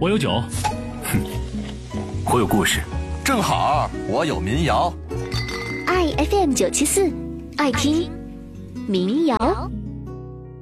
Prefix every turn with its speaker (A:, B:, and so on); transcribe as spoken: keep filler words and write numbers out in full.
A: 我有酒。
B: 哼，我有故事。
C: 正好，我有民谣。
D: 爱 F M 九七四，爱听民谣。